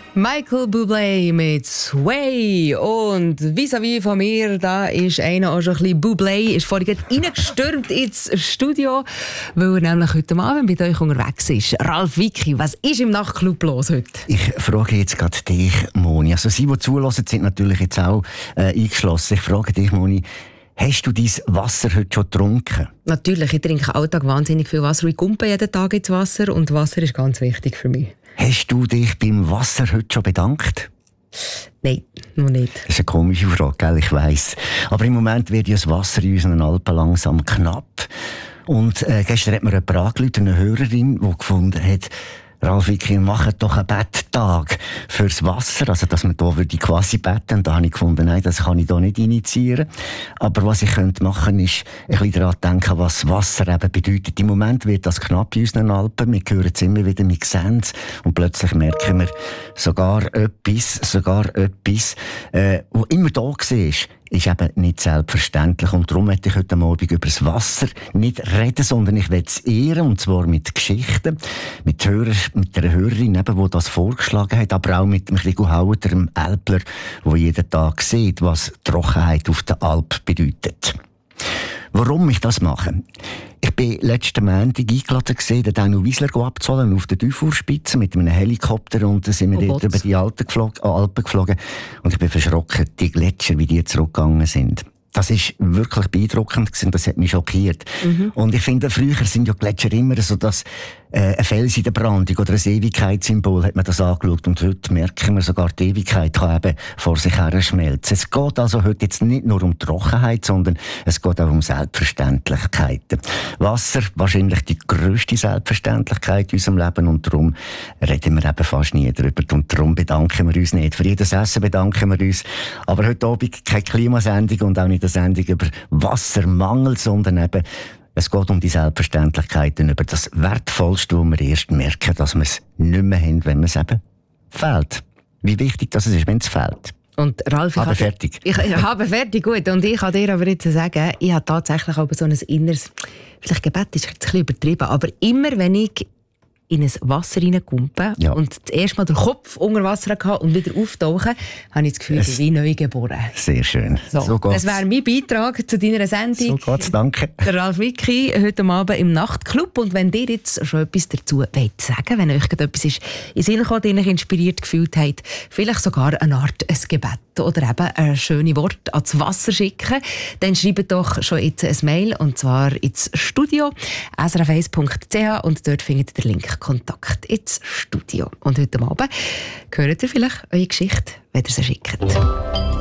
Michael Bublé mit Sway. Und vis-à-vis von mir, da ist einer auch schon ein bisschen Bublé, ist vorhin reingestürmt ins Studio, weil er nämlich heute Abend mit euch unterwegs ist. Ralf Wicki, was ist im Nachtclub los heute? Ich frage jetzt gerade dich, Moni. Also Sie, die zulassen, sind natürlich jetzt auch eingeschlossen. Ich frage dich, Moni, hast du dein Wasser heute schon getrunken? Natürlich, ich trinke Alltag wahnsinnig viel Wasser. Ich pumpe jeden Tag ins Wasser und Wasser ist ganz wichtig für mich. Hast du dich beim Wasser heute schon bedankt? Nein, noch nicht. Das ist eine komische Frage, gell? Ich weiss. Aber im Moment wird ja das Wasser in unseren Alpen langsam knapp. Und gestern hat mir jemand angerufen, eine Hörerin, die gefunden hat, Ralf Wicki, machen doch einen Betttag fürs Wasser, also dass man da würde quasi betten. Und da habe ich gefunden, nein, das kann ich da nicht initiieren. Aber was ich könnte machen, ist ein bisschen daran denken, was Wasser eben bedeutet. Im Moment wird das knapp in unseren Alpen. Wir hören es immer wieder, wir sehen es. Und plötzlich merken wir sogar etwas, wo immer da war. Ist eben nicht selbstverständlich. Und darum möchte ich heute Abend über das Wasser nicht reden, sondern ich will es ehren, und zwar mit Geschichten, mit einer Hörerin, die das vorgeschlagen hat, aber auch mit dem Rigo Hauter, dem Älpler, der jeden Tag sieht, was Trockenheit auf der Alp bedeutet. Warum ich das mache? Ich bin letzten Montag eingeladen gewesen, den Daniel Wiesler abzuholen auf der Dufurspitze mit einem Helikopter, und dann sind wir dort über die Alpen geflogen, und ich bin verschrocken, die Gletscher, wie die zurückgegangen sind. Das ist wirklich beeindruckend gewesen, das hat mich schockiert. Und ich finde, früher sind ja Gletscher immer so, dass ein Fels in der Brandung oder ein Ewigkeitssymbol, hat man das angeschaut. Und heute merken wir sogar, die Ewigkeit kann eben vor sich her schmelzen. Es geht also heute jetzt nicht nur um Trockenheit, sondern es geht auch um Selbstverständlichkeiten. Wasser, wahrscheinlich die grösste Selbstverständlichkeit in unserem Leben, und darum reden wir eben fast nie darüber. Und darum bedanken wir uns nicht. Für jedes Essen bedanken wir uns. Aber heute Abend keine Klimasendung und auch nicht eine Sendung über Wassermangel, sondern eben es geht um die Selbstverständlichkeiten, über das Wertvollste, wo wir erst merken, dass wir es nicht mehr haben, wenn es eben fehlt. Wie wichtig das ist, wenn es fehlt. Und Ralf, ich habe fertig, gut. Und ich kann dir aber jetzt sagen, ich habe tatsächlich auch so ein inneres, vielleicht Gebet ist jetzt ein bisschen übertrieben, aber immer wenn ich in ein Wasser reinkumpen und das erste Mal den Kopf unter Wasser hatte und wieder auftauchen, habe ich das Gefühl, ich bin wie neu geboren. Sehr schön. So das wäre mein Beitrag zu deiner Sendung. So geht's, danke. Der Ralf Wicki, heute Abend im Nachtclub. Und wenn ihr jetzt schon etwas dazu wollt sagen, wenn euch etwas ist in Sinn gekommen, das euch inspiriert gefühlt habt, vielleicht sogar eine Art ein Gebet oder eben ein schönes Wort ans Wasser schicken, dann schreibt doch schon jetzt ein Mail, und zwar ins Studio srf1.ch, und dort findet ihr den Link Kontakt ins Studio. Und heute Abend hört ihr vielleicht eure Geschichte, wenn ihr sie schickt.